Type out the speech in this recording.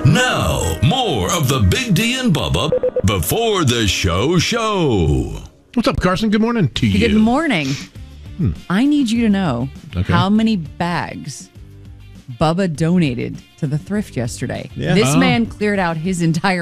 Now, more of the Big D and Bubba before the show. What's up, Carson? Good morning to you. Good morning. I need you to know how many bags Bubba donated to the thrift yesterday. Yeah. This man cleared out his entire